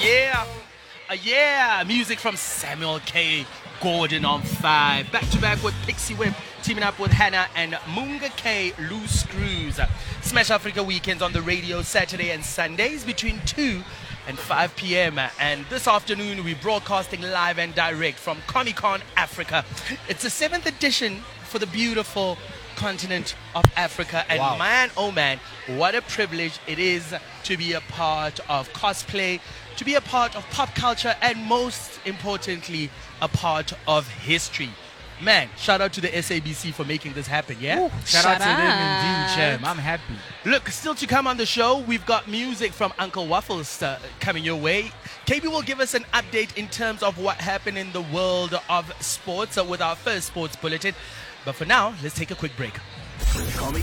Yeah. Yeah. Music from Samuel K. Gordon on 5. Back to back with Pixie Whip, teaming up with Hannah and Munga K. Loose Screws. Smash Africa weekends on the radio Saturday and Sundays between 2 and 5 p.m. And this afternoon we're broadcasting live and direct from Comic-Con Africa. It's the 7th edition for the beautiful continent of Africa, and Wow. man, oh man, what a privilege it is to be a part of cosplay, to be a part of pop culture, and most importantly, a part of history. Man, shout out to the SABC for making this happen, yeah? Shout out to them indeed, Chem. I'm happy. Look, still to come on the show, we've got music from Uncle Waffles coming your way. KB will give us an update in terms of what happened in the world of sports with our first sports bulletin. But for now, let's take a quick break. Comic